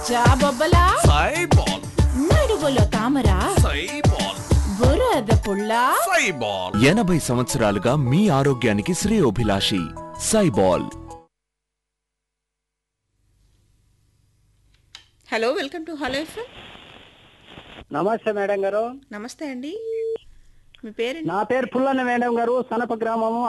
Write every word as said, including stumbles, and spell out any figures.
జాబొబ్బలా సైబాల్ నడువులో తామరా సైబాల్ బురద పుల్లా సైబాల్ ఎనభై సంవత్సరాలుగా మీ ఆరోగ్యానికి శ్రేయోభిలాషి సైబాల్. Hello, welcome to hello FM. నమస్తే మేడం గారు. నమస్తే అండి, మీ పేరు? నా పేరు పుల్లన్న మేడం గారు, సనప గ్రామము,